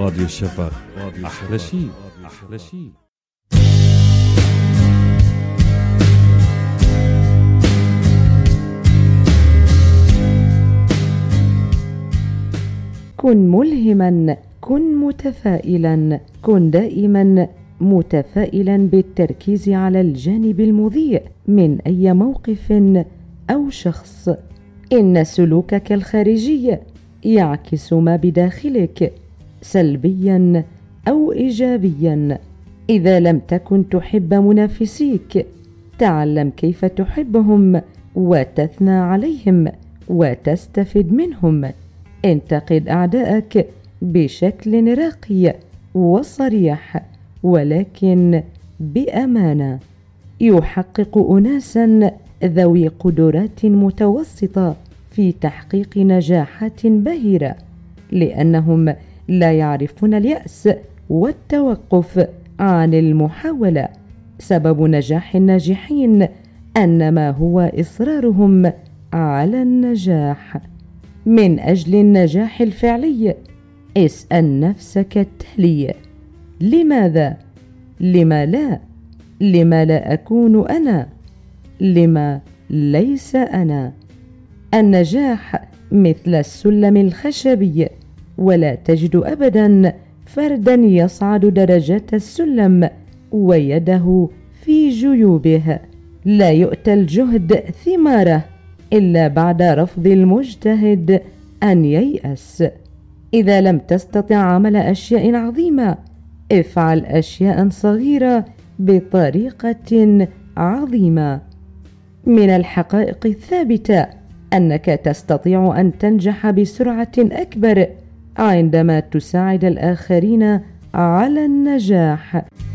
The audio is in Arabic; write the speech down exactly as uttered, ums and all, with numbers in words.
راديو الشفق، أحلى شيء أحلى شيء. كن ملهما، كن متفائلا، كن دائما متفائلا بالتركيز على الجانب المضيء من أي موقف أو شخص. إن سلوكك الخارجي يعكس ما بداخلك سلبيا أو إيجابيا. إذا لم تكن تحب منافسيك، تعلم كيف تحبهم وتثنى عليهم وتستفد منهم. انتقد أعدائك بشكل راقي وصريح، ولكن بأمانة. يحقق أناسا ذوي قدرات متوسطة في تحقيق نجاحات باهرة، لأنهم لا يعرفون اليأس والتوقف عن المحاولة. سبب نجاح الناجحين أنما هو إصرارهم على النجاح. من أجل النجاح الفعلي اسأل نفسك التالي: لماذا؟ لما لا؟ لما لا أكون أنا؟ لما ليس أنا؟ النجاح مثل السلم الخشبي، ولا تجد أبدا فردا يصعد درجات السلم ويده في جيوبه. لا يؤتى الجهد ثماره إلا بعد رفض المجتهد أن ييأس. إذا لم تستطع عمل أشياء عظيمة، افعل أشياء صغيرة بطريقة عظيمة. من الحقائق الثابتة أنك تستطيع أن تنجح بسرعة أكبر عندما تساعد الآخرين على النجاح.